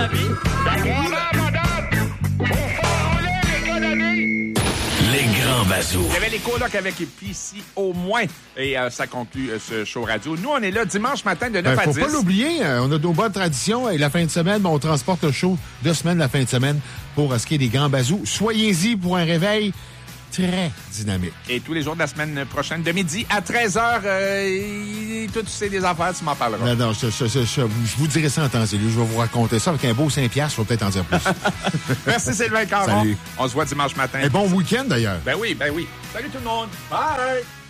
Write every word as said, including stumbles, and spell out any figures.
la vie. D'accord, madame. Faut faire rouler les gars de vie. Les grands bazous. Il y avait les colocs avec P C au moins. Et euh, ça conclut euh, ce show radio. Nous, on est là dimanche matin de neuf Ben, à faut dix. pas l'oublier, euh, on a nos bonnes traditions et la fin de semaine, ben, on transporte le show de semaine la fin de semaine pour euh, ce qui est des grands bazous. Soyez-y pour un réveil très dynamique. Et tous les jours de la semaine prochaine, de midi à treize heures, euh, tout c'est des affaires, tu m'en parleras. Non, non, je, je, je, je, je vous dirai ça en temps élu. Je vais vous raconter ça avec un beau cinq piastres. Je vais peut-être en dire plus. Merci Sylvain Caron. Salut. On se voit dimanche matin. Un bon week-end, d'ailleurs. Ben oui, ben oui. Salut tout le monde. Bye!